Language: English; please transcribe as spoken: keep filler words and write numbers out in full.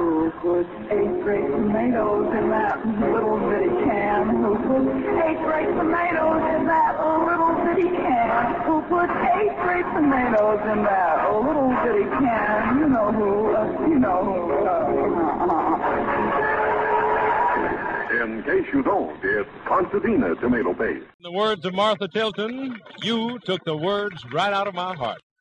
Who put eight great tomatoes in that little bitty can? Who put eight great tomatoes in that little bitty can? Who put eight great tomatoes in that little bitty can? You know who, uh, you know who. Uh, uh, In case you don't, it's Concertina tomato paste. In the words of Martha Tilton, you took the words right out of my heart.